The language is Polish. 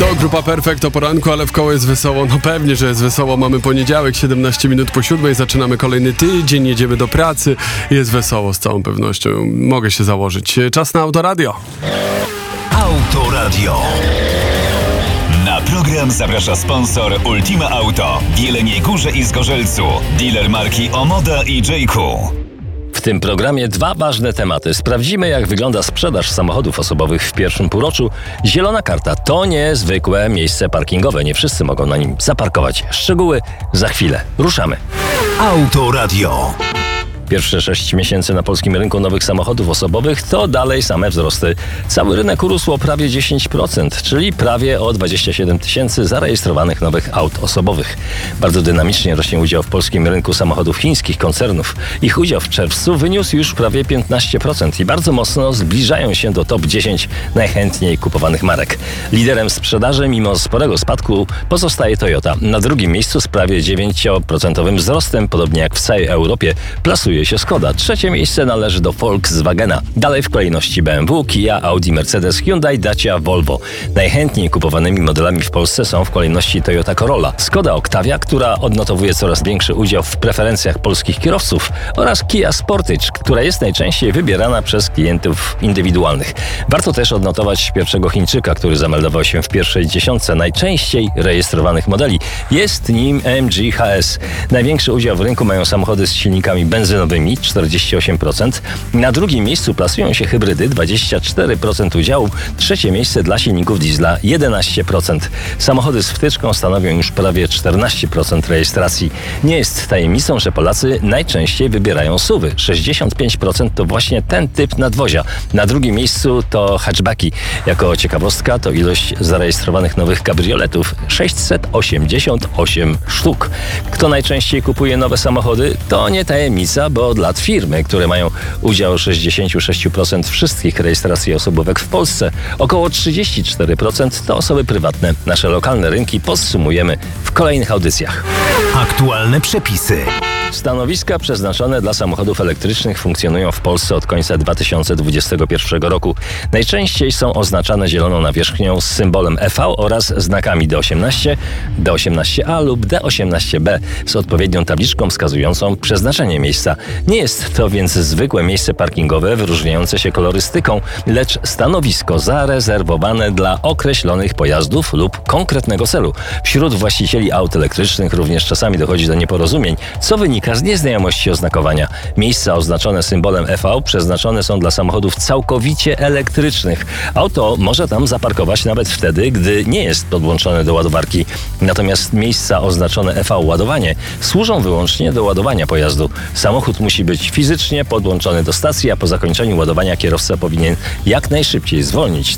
To grupa Perfekt o poranku, ale w koło jest wesoło. No pewnie, że jest wesoło. Mamy poniedziałek, 17 minut po 7. Zaczynamy kolejny tydzień, jedziemy do pracy. Jest wesoło z całą pewnością. Mogę się założyć. Czas na Autoradio. Autoradio. Na program zaprasza sponsor Ultima Auto w Jeleniej Górze i Zgorzelcu. Dealer marki Omoda i J.Q. W tym programie dwa ważne tematy. Sprawdzimy, jak wygląda sprzedaż samochodów osobowych w pierwszym półroczu. Zielona karta to niezwykłe miejsce parkingowe. Nie wszyscy mogą na nim zaparkować. Szczegóły za chwilę. Ruszamy. Autoradio. Pierwsze 6 miesięcy na polskim rynku nowych samochodów osobowych to dalej same wzrosty. Cały rynek urósł o prawie 10%, czyli prawie o 27 tysięcy zarejestrowanych nowych aut osobowych. Bardzo dynamicznie rośnie udział w polskim rynku samochodów chińskich koncernów. Ich udział w czerwcu wyniósł już prawie 15% i bardzo mocno zbliżają się do top 10 najchętniej kupowanych marek. Liderem sprzedaży mimo sporego spadku pozostaje Toyota. Na drugim miejscu z prawie 9% wzrostem, podobnie jak w całej Europie, plasuje się Skoda. Trzecie miejsce należy do Volkswagena. Dalej w kolejności BMW, Kia, Audi, Mercedes, Hyundai, Dacia, Volvo. Najchętniej kupowanymi modelami w Polsce są w kolejności Toyota Corolla, Skoda Octavia, która odnotowuje coraz większy udział w preferencjach polskich kierowców, oraz Kia Sportage, która jest najczęściej wybierana przez klientów indywidualnych. Warto też odnotować pierwszego Chińczyka, który zameldował się w pierwszej dziesiątce najczęściej rejestrowanych modeli. Jest nim AMG HS. Największy udział w rynku mają samochody z silnikami benzynowymi, 48%. Na drugim miejscu plasują się hybrydy, 24% udziału. Trzecie miejsce dla silników diesla, 11%. Samochody z wtyczką stanowią już prawie 14% rejestracji. Nie jest tajemnicą, że Polacy najczęściej wybierają SUV-y. 65% to właśnie ten typ nadwozia. Na drugim miejscu to hatchbacki. Jako ciekawostka to ilość zarejestrowanych nowych kabrioletów, 688 sztuk. Kto najczęściej kupuje nowe samochody? To nie tajemnica, bo od lat firmy, które mają udział 66% wszystkich rejestracji osobówek w Polsce. Około 34% to osoby prywatne. Nasze lokalne rynki podsumujemy w kolejnych audycjach. Aktualne przepisy. Stanowiska przeznaczone dla samochodów elektrycznych funkcjonują w Polsce od końca 2021 roku. Najczęściej są oznaczane zieloną nawierzchnią z symbolem EV oraz znakami D18, D18A lub D18B z odpowiednią tabliczką wskazującą przeznaczenie miejsca. Nie jest to więc zwykłe miejsce parkingowe wyróżniające się kolorystyką, lecz stanowisko zarezerwowane dla określonych pojazdów lub konkretnego celu. Wśród właścicieli aut elektrycznych również czasami dochodzi do nieporozumień, co wynika z nieznajomości oznakowania. Miejsca oznaczone symbolem EV przeznaczone są dla samochodów całkowicie elektrycznych. Auto może tam zaparkować nawet wtedy, gdy nie jest podłączone do ładowarki. Natomiast miejsca oznaczone EV ładowanie służą wyłącznie do ładowania pojazdu. Samochód musi być fizycznie podłączony do stacji, a po zakończeniu ładowania kierowca powinien jak najszybciej zwolnić